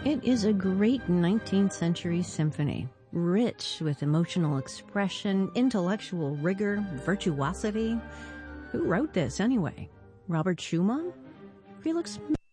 It is a great 19th century symphony, rich with emotional expression, intellectual rigor, virtuosity. Who wrote this anyway? Robert Schumann? Felix